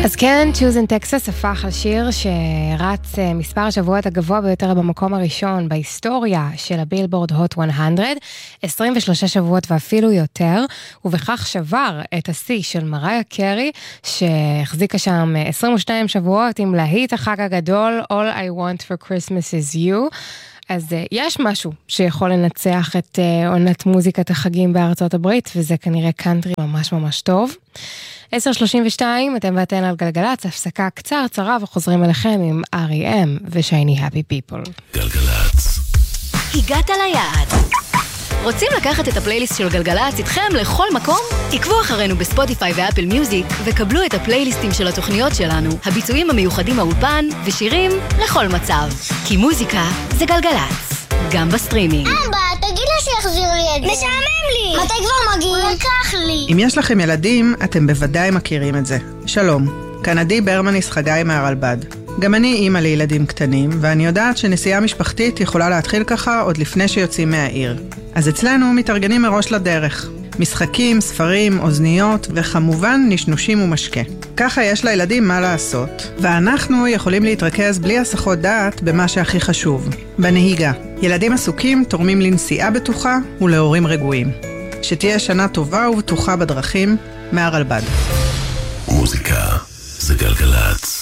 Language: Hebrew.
אז כן, Choose in Texas הפך על שיר שרץ מספר השבועות הגבוה ביותר במקום הראשון בהיסטוריה של הבילבורד הוט 100, 23 שבועות ואפילו יותר, ובכך שבר את השיא של מריה קרי, שהחזיקה שם 22 שבועות עם להיט החג הגדול, All I Want for Christmas is You. אז יש משהו שיכול לנצח את עונת מוזיקת החגים בארצות הברית, וזה כנראה קאנטרי ממש ממש טוב. 10:32, אתם ואתן על גלגלץ, הפסקה קצרה וחוזרים אליכם עם R.E.M. ושייני Happy People. גלגלץ. הגעת ליעד. רוצים לקחת את הפלייליסט של גלגלץ איתכם לכל מקום? עקבו אחרינו בספוטיפיי ואפל מיוזיק וקבלו את הפלייליסטים של התוכניות שלנו, הביצועים המיוחדים מהאולפן ושירים לכל מצב. כי מוזיקה זה גלגלץ, גם בסטרימינג. אבא, תגיד לה שיחזיר לי את זה. משעמם לי. מתי כבר מגיעים? הוא לקח לי. אם יש לכם ילדים, אתם בוודאי מכירים את זה. שלום, כאן עדי ברמניס חגי מהרלב"ד. גם אני אימא לילדים קטנים, ואני יודעת שנסיעה משפחתית יכולה להתחיל ככה עוד לפני שיוצאים מהעיר. אז אצלנו מתארגנים מראש לדרך. משחקים, ספרים, אוזניות, וכמובן נשנושים ומשקה. ככה יש לילדים מה לעשות, ואנחנו יכולים להתרכז בלי הסחות דעת במה שהכי חשוב, בנהיגה. ילדים עסוקים תורמים לנסיעה בטוחה ולהורים רגועים. שתהיה שנה טובה ובטוחה בדרכים, מהרלב"ד. מוזיקה זה גלגלץ.